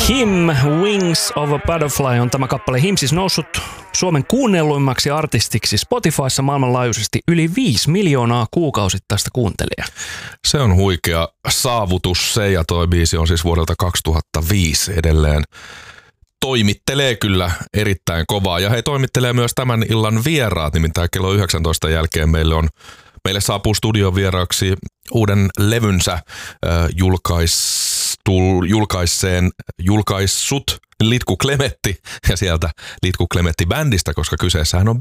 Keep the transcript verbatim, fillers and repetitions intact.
Him, Wings of a Butterfly on tämä kappale. Him siis noussut Suomen kuunnelluimmaksi artistiksi Spotifyssa maailmanlaajuisesti yli viisi miljoonaa kuukausittaista kuuntelijaa. Se on huikea saavutus se, ja toi biisi on siis vuodelta kaksituhattaviisi edelleen. Toimittelee kyllä erittäin kovaa, ja he toimittelee myös tämän illan vieraat, nimittäin kello yhdeksäntoista jälkeen meille on Meille saapuu studion vieraaksi uuden levynsä äh, julkaistul, julkaisseen, julkaissut Litku Klemetti ja sieltä Litku Klemetti bändistä, koska kyseessähän on